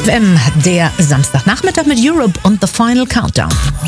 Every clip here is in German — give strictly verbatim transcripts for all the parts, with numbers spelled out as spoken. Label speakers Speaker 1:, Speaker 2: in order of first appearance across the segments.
Speaker 1: F M, der Samstagnachmittag mit Europe und The Final Countdown.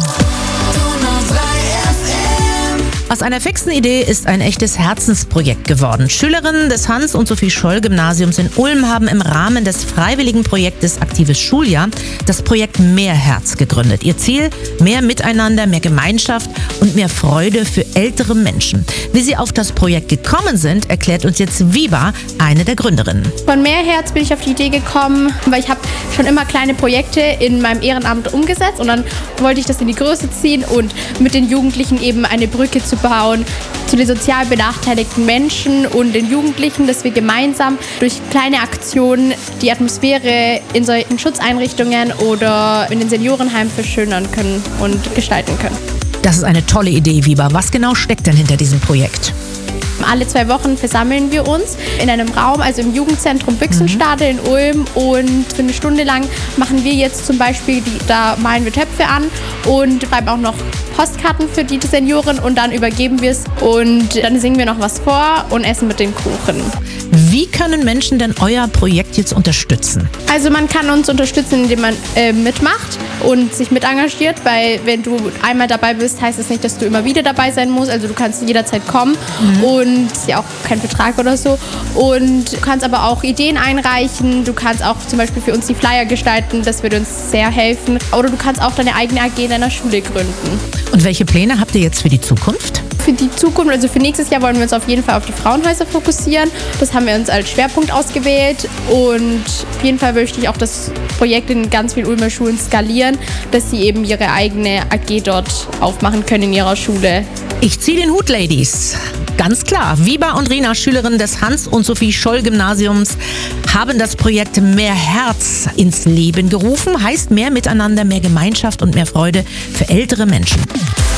Speaker 1: Aus einer fixen Idee ist ein echtes Herzensprojekt geworden. Schülerinnen des Hans- und Sophie-Scholl-Gymnasiums in Ulm haben im Rahmen des freiwilligen Projektes Aktives Schuljahr das Projekt Mehrherz gegründet. Ihr Ziel: mehr Miteinander, mehr Gemeinschaft und mehr Freude für ältere Menschen. Wie sie auf das Projekt gekommen sind, erklärt uns jetzt Viva, eine der Gründerinnen.
Speaker 2: Von Mehrherz bin ich auf die Idee gekommen, weil ich habe schon immer kleine Projekte in meinem Ehrenamt umgesetzt und dann wollte ich das in die Größe ziehen und mit den Jugendlichen eben eine Brücke zu bauen zu den sozial benachteiligten Menschen und den Jugendlichen, dass wir gemeinsam durch kleine Aktionen die Atmosphäre in solchen Schutzeinrichtungen oder in den Seniorenheimen verschönern können und gestalten können.
Speaker 1: Das ist eine tolle Idee, Viva. Was genau steckt denn hinter diesem Projekt?
Speaker 2: Alle zwei Wochen versammeln wir uns in einem Raum, also im Jugendzentrum Büchsenstade in Ulm, und für eine Stunde lang machen wir jetzt zum Beispiel, die, da malen wir Töpfe an und schreiben auch noch Postkarten für die Senioren und dann übergeben wir es und dann singen wir noch was vor und essen mit den Kuchen.
Speaker 1: Wie können Menschen denn euer Projekt jetzt unterstützen?
Speaker 2: Also man kann uns unterstützen, indem man äh, mitmacht und sich mit engagiert, weil wenn du einmal dabei bist, heißt es das nicht, dass du immer wieder dabei sein musst. Also du kannst jederzeit kommen mhm. und ist ja auch kein Vertrag oder so. Und du kannst aber auch Ideen einreichen. Du kannst auch zum Beispiel für uns die Flyer gestalten, das würde uns sehr helfen. Oder du kannst auch deine eigene A G in deiner Schule gründen.
Speaker 1: Und welche Pläne habt ihr jetzt für die Zukunft?
Speaker 2: Für die Zukunft, also für nächstes Jahr wollen wir uns auf jeden Fall auf die Frauenhäuser fokussieren. Das haben wir uns als Schwerpunkt ausgewählt und auf jeden Fall möchte ich auch das Projekt in ganz vielen Ulmer Schulen skalieren, dass sie eben ihre eigene A G dort aufmachen können in ihrer Schule.
Speaker 1: Ich ziehe den Hut, Ladies. Ganz klar, Viva und Rina, Schülerinnen des Hans- und Sophie-Scholl-Gymnasiums, haben das Projekt Mehr Herz ins Leben gerufen. Heißt mehr Miteinander, mehr Gemeinschaft und mehr Freude für ältere Menschen.